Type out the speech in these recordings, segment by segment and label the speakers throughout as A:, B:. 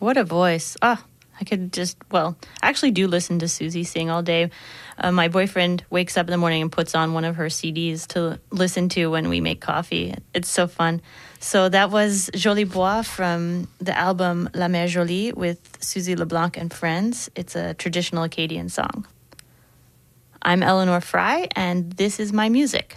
A: What a voice. I could just, I actually do listen to Susie sing all day. My boyfriend wakes up in the morning and puts on one of her CDs to listen to when we make coffee. It's so fun. So that was Jolie Bois from the album La Mère Jolie with Suzy LeBlanc and Friends. It's a traditional Acadian song. I'm Eleanor Fry, and this is my music.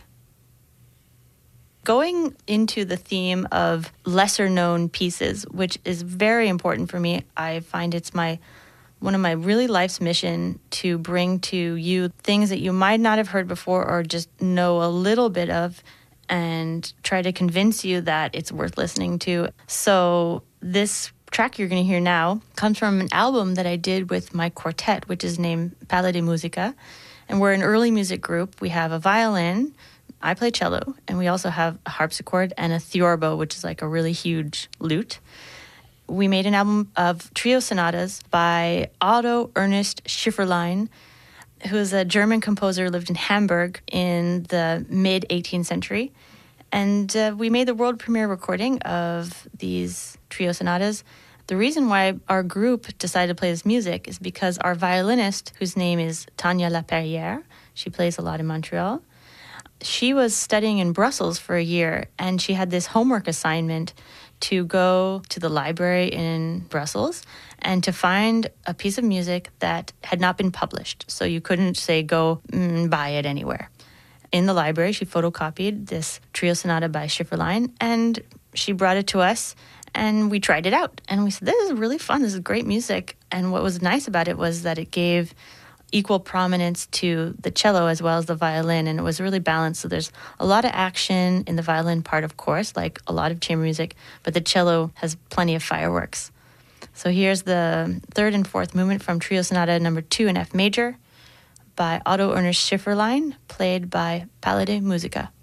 A: Going into the theme of lesser-known pieces, which is very important for me, I find it's one of my really life's mission to bring to you things that you might not have heard before or just know a little bit of and try to convince you that it's worth listening to. So this track you're going to hear now comes from an album that I did with my quartet, which is named Palais de Musica. And we're an early music group. We have a violin, I play cello, and we also have a harpsichord and a theorbo, which is like a really huge lute. We made an album of trio sonatas by Otto Ernst Schifferlein, who is a German composer who lived in Hamburg in the mid-18th century. And we made the world premiere recording of these trio sonatas. The reason why our group decided to play this music is because our violinist, whose name is Tania Laperrière, she plays a lot in Montreal, she was studying in Brussels for a year, and she had this homework assignment to go to the library in Brussels and to find a piece of music that had not been published. So you couldn't, say, go buy it anywhere. In the library, she photocopied this trio sonata by Schifferlein, and she brought it to us, and we tried it out. And we said, this is really fun. This is great music. And what was nice about it was that it gave equal prominence to the cello as well as the violin, and it was really balanced. So there's a lot of action in the violin part, of course, like a lot of chamber music, but the cello has plenty of fireworks. So here's the third and fourth movement from Trio Sonata number 2 in F major by Otto Ernst Schifferlein, played by Palais de Musica.